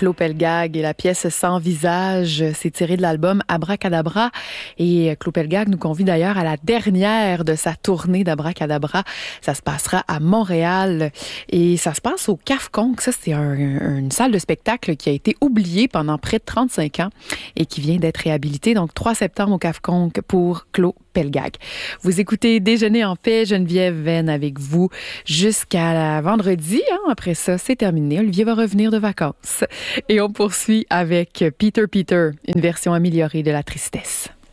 Claude Pelgag et la pièce Sans visage, c'est tiré de l'album Abracadabra. Et Claude Pelgag nous convie d'ailleurs à la dernière de sa tournée d'Abracadabra. Ça se passera à Montréal et ça se passe au CAF Conk. Ça, c'est une salle de spectacle qui a été oubliée pendant près de 35 ans et qui vient d'être réhabilitée. Donc, 3 septembre au CAF Conk pour Claude Pelgag. Vous écoutez Déjeuner en paix, Geneviève Venn avec vous jusqu'à vendredi. Après ça, c'est terminé. Olivier va revenir de vacances. Et on poursuit avec Peter Peter, une version améliorée de La Tristesse.